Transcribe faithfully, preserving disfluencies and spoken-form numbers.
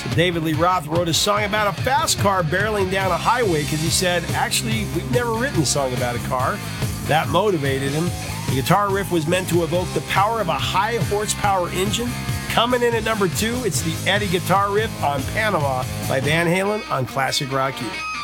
David Lee Roth wrote a song about a fast car barreling down a highway because he said, actually, we've never written a song about a car. That motivated him. The guitar riff was meant to evoke the power of a high horsepower engine. Coming in at number two, it's the Eddie guitar riff on Panama by Van Halen on Classic Rock U.